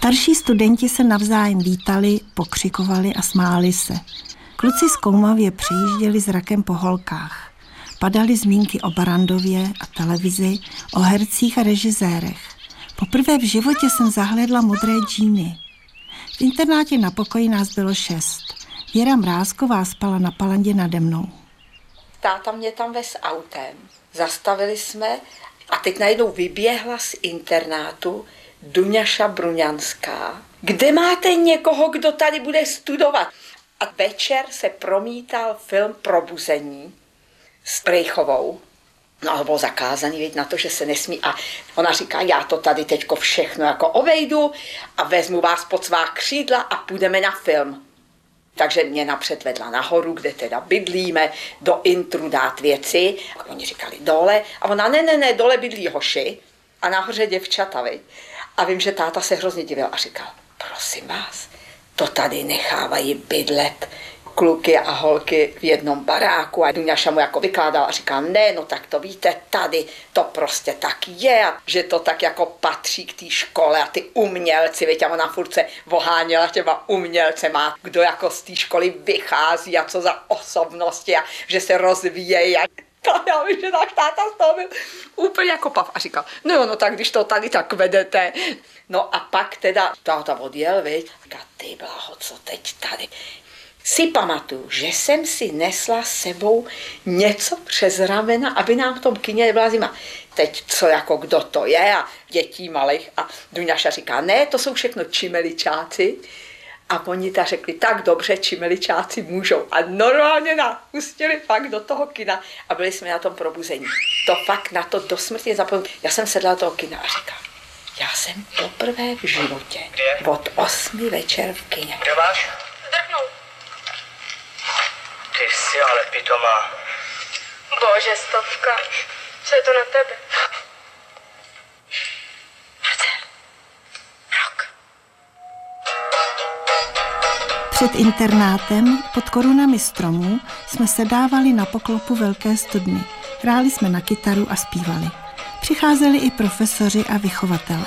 Starší studenti se navzájem vítali, pokřikovali a smáli se. Kluci z Koumavě přijížděli zrakem po holkách. Padaly zmínky o Barrandově a televizi, o hercích a režisérech. Poprvé v životě jsem zahlédla modré džíny. V internátě na pokoji nás bylo 6. Věra Mrázková spala na palandě nade mnou. Táta mě tam vez autem. Zastavili jsme a teď najednou vyběhla z internátu Duňaša Bruňanská. Kde máte někoho, kdo tady bude studovat? A večer se promítal film Probuzení s Prejchovou. No ale bylo zakázaný, věď, na to, že se nesmí. A ona říká, já to tady teďko všechno jako obejdu a vezmu vás pod svá křídla a půjdeme na film. Takže mě napřed vedla nahoru, kde teda bydlíme, do intru dát věci. A oni říkali dole. A ona, ne, dole bydlí hoši a nahoře děvčata, viď. A vím, že táta se hrozně divil a říkal, prosím vás, to tady nechávají bydlet kluky a holky v jednom baráku. A Duňaša mu jako vykládala a říkal, ne, no tak to víte, tady to prostě tak je, a že to tak jako patří k té škole a ty umělci, víte, a ona furt se oháněla těma umělcema, kdo jako z té školy vychází a co za osobnosti a že se rozvíjejí. A já vím, že náš táta z toho byl úplně jako pav a říkal, no tak když to tady tak vedete. No a pak teda táta odjel, viď, říká, ty bláho, co teď tady. Si pamatuju, že jsem si nesla s sebou něco přes ramena, aby nám v tom kině nebyla zima. Teď co jako kdo to je a dětí malých a Duňaša říká, ne, to jsou všechno čimeličáci. A oni ta řekli, tak dobře, čimeličáci můžou. A normálně nás pustili fakt do toho kina a byli jsme na tom Probuzení. To fakt na to do smrti zapomněl. Já jsem sedla do toho kina a říkám, já jsem poprvé v životě od 8 večer v kině. Kde máš? Drhnout. Ty jsi ale pitomá. Bože, Stovka, co je to na tebe? Marcel, rok. Před internátem pod korunami stromů jsme sedávali na poklopu velké studny. Hráli jsme na kytaru a zpívali. Přicházeli i profesoři a vychovatelé.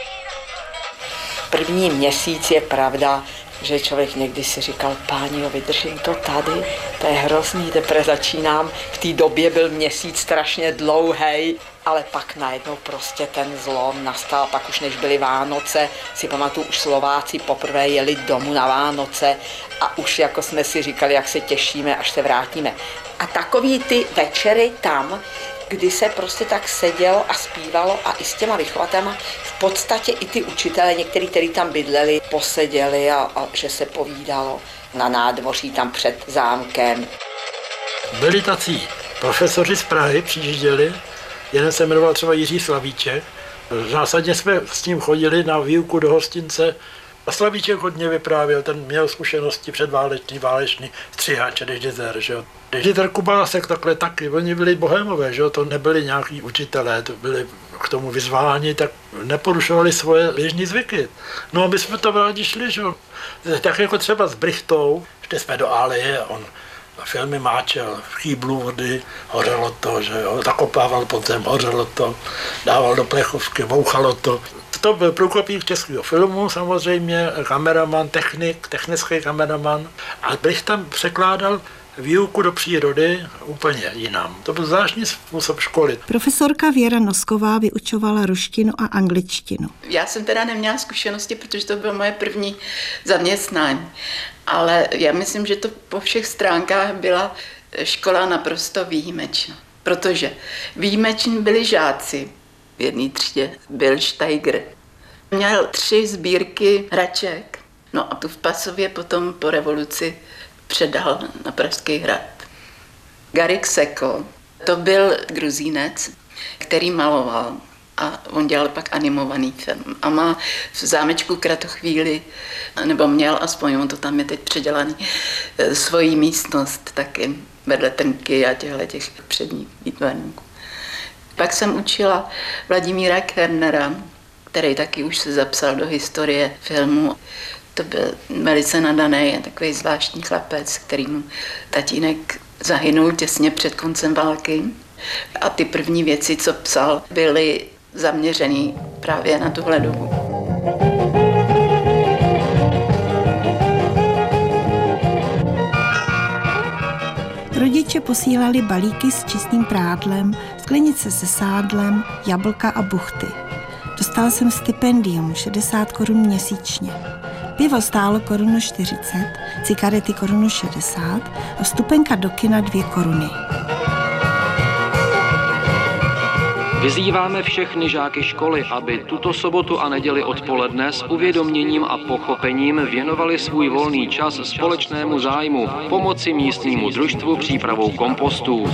První měsíc je pravda, že člověk někdy si říkal, páni, jo, vydržím to tady, to je hrozný, teprve začínám. V té době byl měsíc strašně dlouhý, ale pak najednou prostě ten zlom nastal, pak už než byly Vánoce, si pamatuju, už Slováci poprvé jeli domů na Vánoce a už jako jsme si říkali, jak se těšíme, až se vrátíme. A takový ty večery tam, kdy se prostě tak sedělo a zpívalo a i s těma vychovatelema v podstatě i ty učitelé, někteří, kteří tam bydleli, poseděli a že se povídalo na nádvoří tam před zámkem. Byli tací profesoři z Prahy, přijížděli, jeden se jmenoval třeba Jiří Slavíček. Zásadně jsme s ním chodili na výuku do hostince a Slavíček hodně vyprávěl, ten měl zkušenosti válečný střihač a deždizer, že jo. Deždizer Kubásek takhle taky, oni byli bohémové, že jo, to nebyli nějaký učitelé, to byli k tomu vyzváni, tak neporušovali svoje běžní zvyky. No a my jsme to rádi šli, že jo. Tak jako třeba s Brichtou, šli jsme do Álie, on filmy máčel, v chýblu vody, hořelo to, že jo, zakopával pod zem, hořelo to, dával do plechovky, bouchalo to. To byl průkopník českého filmu, samozřejmě, kameraman, technický kameraman. A Brichta překládal výuku do přírody úplně jinam. To byl zvláštní způsob školy. Profesorka Věra Nosková vyučovala ruštinu a angličtinu. Já jsem teda neměla zkušenosti, protože to bylo moje první zaměstnání. Ale já myslím, že to po všech stránkách byla škola naprosto výjimečná. Protože výjimeční byli žáci. V jedné třídě byl Steiger. Měl 3 sbírky hraček. No a tu v Pasově potom po revoluci předal na Pražský hrad. Garik Sekl, to byl Gruzínec, který maloval a on dělal pak animovaný film. A má v zámečku Kratochvíli, nebo měl aspoň, on to tam je teď předělaný, svoji místnost taky vedle Trnky a těch předních výtvarníků. Pak jsem učila Vladimíra Kernera, který taky už se zapsal do historie filmu. To byl velice nadaný, takový zvláštní chlapec, kterýmu tatínek zahynul těsně před koncem války. A ty první věci, co psal, byly zaměřený právě na tuhle dobu. posílali balíky s čistým prádlem, sklenice se sádlem, jablka a buchty. Dostala jsem stipendium 60 korun měsíčně. Pivo stálo 1,40 Kč, cigarety 1,60 Kč a vstupenka do kina 2 koruny. Vyzýváme všechny žáky školy, aby tuto sobotu a neděli odpoledne s uvědoměním a pochopením věnovali svůj volný čas společnému zájmu, pomoci místnímu družstvu přípravou kompostů.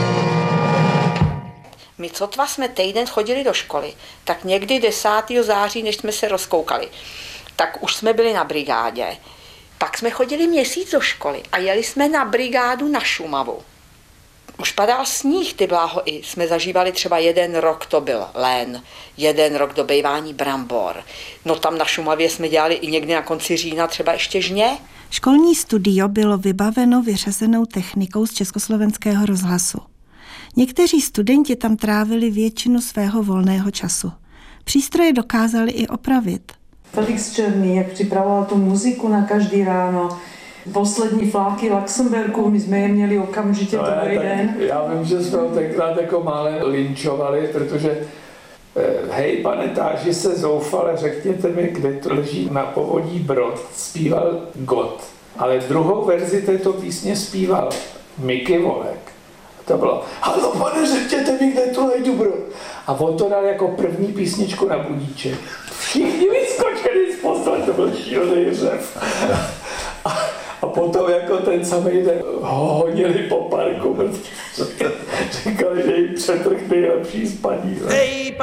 My sotva jsme týden chodili do školy, tak někdy 10. září, než jsme se rozkoukali, tak už jsme byli na brigádě. Pak jsme chodili měsíc do školy a jeli jsme na brigádu na Šumavu. Už padal sníh, ty bláho, i jsme zažívali třeba 1 rok, to byl lén, 1 rok dobejvání brambor. No tam na Šumavě jsme dělali i někdy na konci října třeba ještě žně. Školní studio bylo vybaveno vyřazenou technikou z Československého rozhlasu. Někteří studenti tam trávili většinu svého volného času. Přístroje dokázali i opravit. Felix Černý, jak připravoval tu muziku na každý ráno, poslední fláky Luxemburku, my jsme je měli okamžitě druhý den. Já vím, že jsme ho tenkrát jako málem linčovali, protože hej, pane táži se zoufale, řekněte mi, kde to leží na povodí Brod, zpíval Gott. Ale druhou verzi této písně zpíval Miky Volek. To bylo, halo pane, řekněte mi, kde to leží Brod. A on to dal jako první písničku na budíček. Všichni vyskočili z postele, to byl šílený řev. A potom jako ten samý den honili po parku, říkali, že jim přetrh nejlepší spaní.